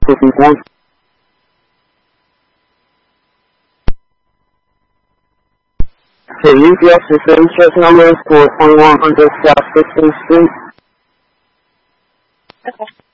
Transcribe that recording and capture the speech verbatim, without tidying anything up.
fifty-four. Okay, U P S, your service check number is for twenty-one hundred South sixteenth Street. Okay.